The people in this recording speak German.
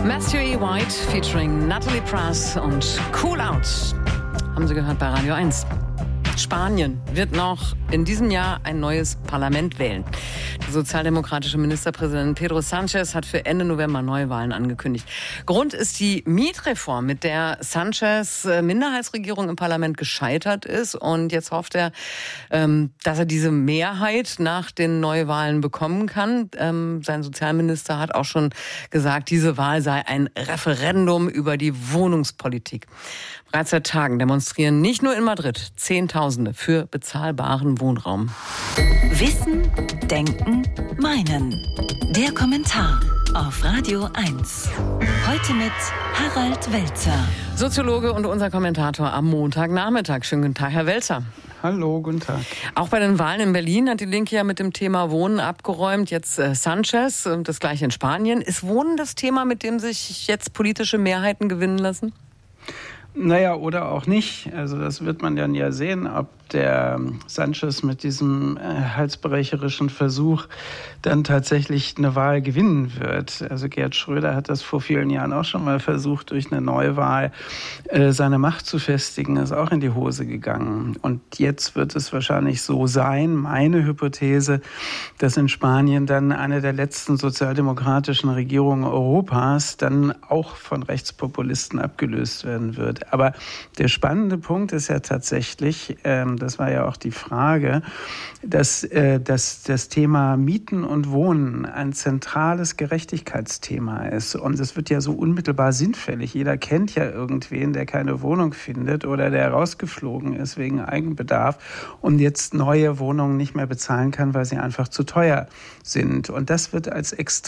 Matthew E. White featuring Natalie Prass und Cool Out. Haben Sie gehört bei Radio 1. Spanien wird noch in diesem Jahr ein neues Parlament wählen. Der sozialdemokratische Ministerpräsident Pedro Sánchez hat für Ende November Neuwahlen angekündigt. Grund ist die Mietreform, mit der Sánchez Minderheitsregierung im Parlament gescheitert ist. Und jetzt hofft er, dass er diese Mehrheit nach den Neuwahlen bekommen kann. Sein Sozialminister hat auch schon gesagt, diese Wahl sei ein Referendum über die Wohnungspolitik. Bereits seit Tagen demonstrieren nicht nur in Madrid Zehntausende für bezahlbaren Wohnraum. Wissen, Denken, Meinen. Der Kommentar auf Radio 1. Heute mit Harald Welzer. Soziologe und unser Kommentator am Montagnachmittag. Schönen guten Tag, Herr Welzer. Hallo, guten Tag. Auch bei den Wahlen in Berlin hat die Linke ja mit dem Thema Wohnen abgeräumt. Jetzt Sánchez, das gleiche in Spanien. Ist Wohnen das Thema, mit dem sich jetzt politische Mehrheiten gewinnen lassen? Naja, oder auch nicht. Also das wird man dann ja sehen, ob der Sánchez mit diesem halsbrecherischen Versuch dann tatsächlich eine Wahl gewinnen wird. Also Gerhard Schröder hat das vor vielen Jahren auch schon mal versucht, durch eine Neuwahl seine Macht zu festigen, ist auch in die Hose gegangen. Und jetzt wird es wahrscheinlich so sein, meine Hypothese, dass in Spanien dann eine der letzten sozialdemokratischen Regierungen Europas dann auch von Rechtspopulisten abgelöst werden wird. Aber der spannende Punkt ist ja tatsächlich, das war ja auch die Frage, dass das Thema Mieten und Wohnen ein zentrales Gerechtigkeitsthema ist. Und es wird ja so unmittelbar sinnfällig. Jeder kennt ja irgendwen, der keine Wohnung findet oder der rausgeflogen ist wegen Eigenbedarf und jetzt neue Wohnungen nicht mehr bezahlen kann, weil sie einfach zu teuer sind. Und das wird als extrem